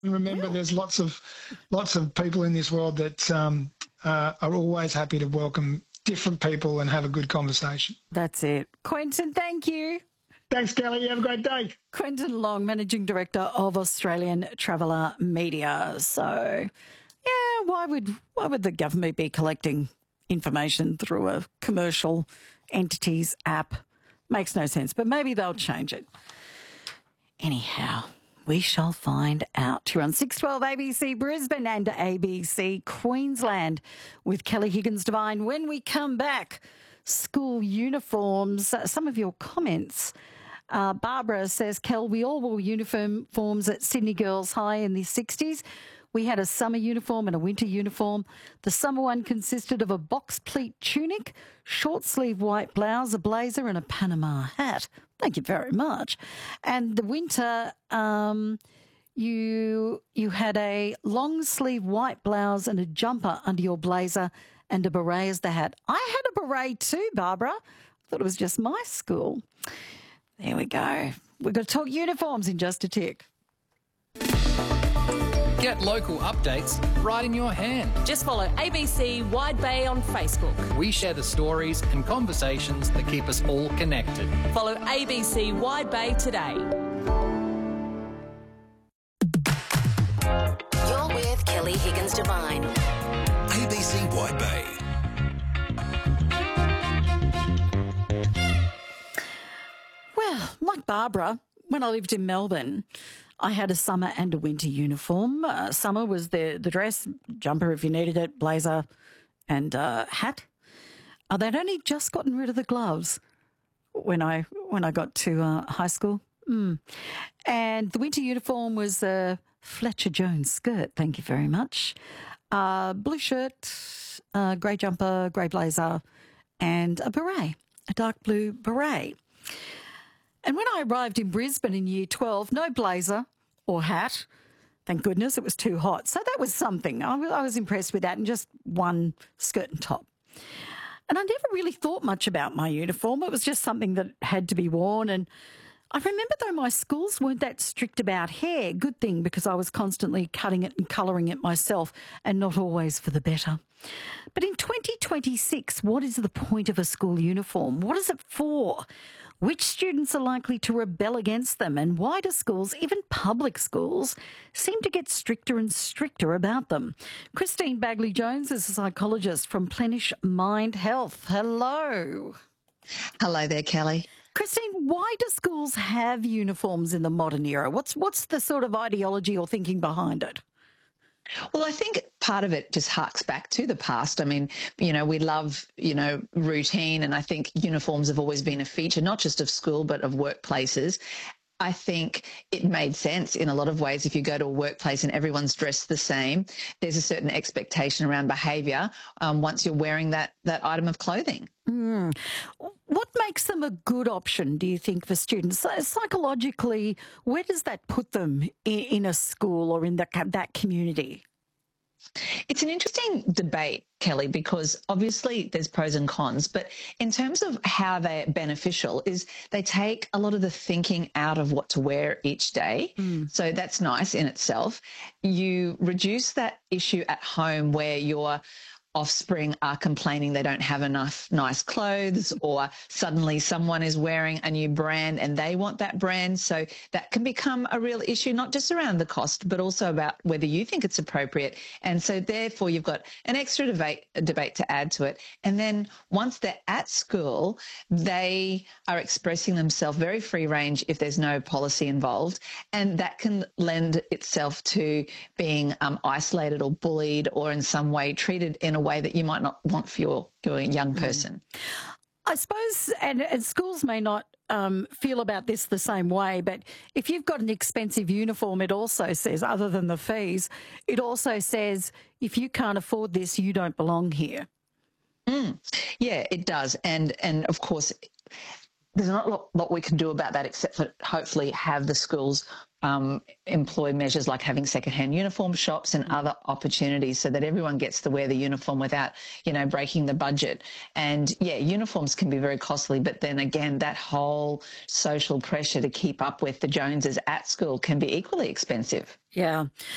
And remember, Well, there's lots of people in this world that are always happy to welcome different people and have a good conversation. that's it. Quentin, thank you. Thanks, Kelly. You have a great day. Quentin Long, Managing Director of Australian Traveller Media. So, yeah, why would the government be collecting information through a commercial entity's app? Makes no sense, but maybe they'll change it. Anyhow, we shall find out. You're on 612 ABC Brisbane and ABC Queensland with Kelly Higgins-Devine. When we come back, school uniforms, some of your comments. Barbara says, Kel, we all wore uniforms at Sydney Girls High in the 60s. We had a summer uniform and a winter uniform. The summer one consisted of a box pleat tunic, short sleeve white blouse, a blazer and a Panama hat. Thank you very much. And the winter, you had a long sleeve white blouse and a jumper under your blazer and a beret as the hat. I had a beret too, Barbara. I thought it was just my school. There we go. We're going to talk uniforms in just a tick. Get local updates right in your hand. Just follow ABC Wide Bay on Facebook. We share the stories and conversations that keep us all connected. Follow ABC Wide Bay today. You're with Kelly Higgins-Devine. ABC Wide Bay. Well, like Barbara, when I lived in Melbourne, I had a summer and a winter uniform. Summer was the dress, jumper if you needed it, blazer and hat. They'd only just gotten rid of the gloves when I got to high school. And the winter uniform was a Fletcher Jones skirt, thank you very much. Blue shirt, grey jumper, grey blazer and a beret, a dark blue beret. And when I arrived in Brisbane in year 12, no blazer or hat. Thank goodness, it was too hot. So that was something. I was impressed with that, and just one skirt and top. And I never really thought much about my uniform. It was just something that had to be worn. And I remember, though, my schools weren't that strict about hair. Good thing, because I was constantly cutting it and colouring it myself, and not always for the better. But in 2026, what is the point of a school uniform? What is it for? Which students are likely to rebel against them? And why do schools, even public schools, seem to get stricter and stricter about them? Christine Bagley-Jones is a psychologist from Plenish Mind Health. Hello. Hello there, Kelly. Christine, why do schools have uniforms in the modern era? What's the sort of ideology or thinking behind it? Well, I think part of it just harks back to the past. I mean, we love, routine, and I think uniforms have always been a feature, not just of school, but of workplaces. I think it made sense in a lot of ways. If you go to a workplace and everyone's dressed the same, there's a certain expectation around behaviour once you're wearing that item of clothing. What makes them a good option, do you think, for students? Psychologically, where does that put them in a school or in that community? It's an interesting debate, Kelly, because obviously there's pros and cons, but in terms of how they're beneficial is they take a lot of the thinking out of what to wear each day. So that's nice in itself. You reduce that issue at home where your offspring are complaining they don't have enough nice clothes, or suddenly someone is wearing a new brand and they want that brand. So that can become a real issue, not just around the cost, but also about whether you think it's appropriate. And so therefore you've got an extra debate to add to it. And then once they're at school, they are expressing themselves very free range if there's no policy involved. And that can lend itself to being isolated or bullied, or in some way treated in a way that you might not want for your young person. I suppose, and schools may not feel about this the same way, but if you've got an expensive uniform, it also says, other than the fees, it also says, if you can't afford this, you don't belong here. Yeah, it does. And of course, there's not a lot we can do about that except for hopefully have the schools employ measures like having secondhand uniform shops and other opportunities so that everyone gets to wear the uniform without, breaking the budget. And yeah, uniforms can be very costly, but then again, that whole social pressure to keep up with the Joneses at school can be equally expensive. Yeah.